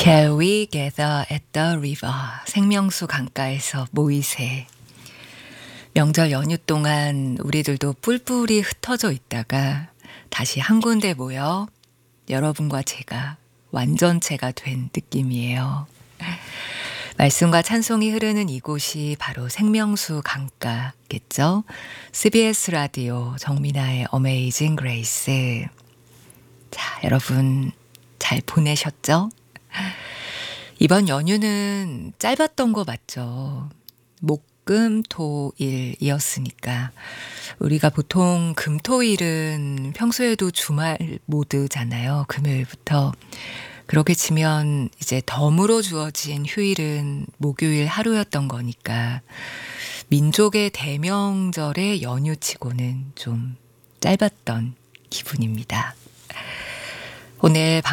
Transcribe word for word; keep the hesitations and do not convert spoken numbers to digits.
Shall we gather at the river? 생명수 강가에서 모이세. 명절 연휴 동안 우리들도 뿔뿔이 흩어져 있다가 다시 한 군데 모여 여러분과 제가 완전체가 된 느낌이에요. 말씀과 찬송이 흐르는 이곳이 바로 생명수 강가겠죠? 씨비에스 라디오 정민아의 어메이징 그레이스. 자, 여러분 잘 보내셨죠? 이번 연휴는 짧았던 거 맞죠? 목, 금, 토, 일이었으니까 우리가 보통 금, 토, 일은 평소에도 주말 모드잖아요. 금요일부터. 그렇게 치면 이제 덤으로 주어진 휴일은 목요일 하루였던 거니까 민족의 대명절의 연휴치고는 좀 짧았던 기분입니다. 오늘